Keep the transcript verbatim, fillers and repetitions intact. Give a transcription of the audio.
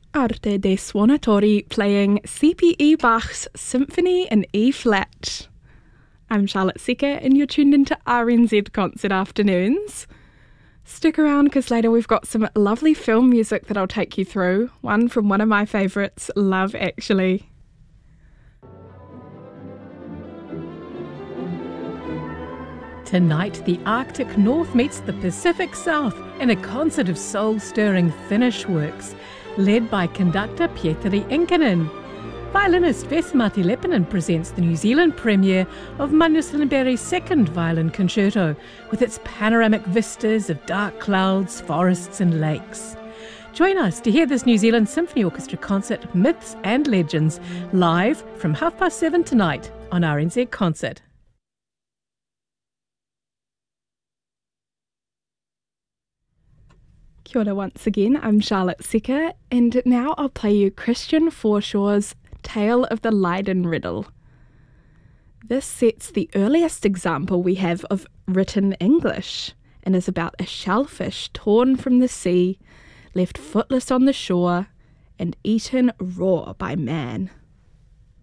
Arte dei Suonatori playing C P E Bach's Symphony in E flat. I'm Charlotte Secker and you're tuned into R N Z Concert Afternoons. Stick around because later we've got some lovely film music that I'll take you through, one from one of my favourites, Love Actually. Tonight, the Arctic North meets the Pacific South in a concert of soul-stirring Finnish works, led by conductor Pietari Inkinen. Violinist Vesa-Matti Leppänen presents the New Zealand premiere of Magnus Lindberg's second violin concerto, with its panoramic vistas of dark clouds, forests and lakes. Join us to hear this New Zealand Symphony Orchestra concert, Myths and Legends, live from half past seven tonight on R N Z Concert. Kia ora once again, I'm Charlotte Secker, and now I'll play you Christian Forshaw's Tale of the Leiden Riddle. This sets the earliest example we have of written English, and is about a shellfish torn from the sea, left footless on the shore, and eaten raw by man.